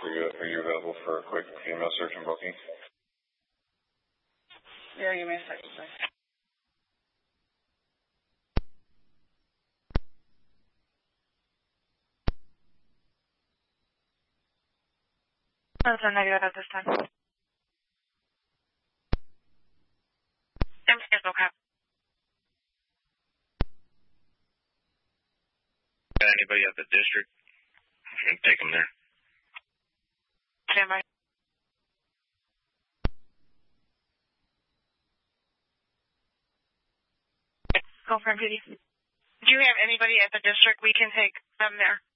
are you available for a quick female search and booking? Yeah, give me a second. That's a negative at this time. Okay. Got anybody at the district? Take them there. Stand by. Confirm, PD. Do you have anybody at the district we can take them there?